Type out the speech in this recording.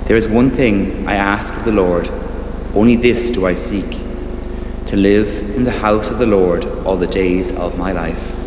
There is one thing I ask of the Lord, only this do I seek, to live in the house of the Lord all the days of my life,